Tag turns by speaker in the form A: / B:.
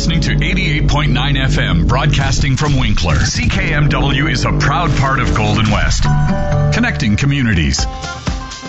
A: listening to 88.9 FM, broadcasting from Winkler. CKMW is a proud part of Golden West, connecting communities.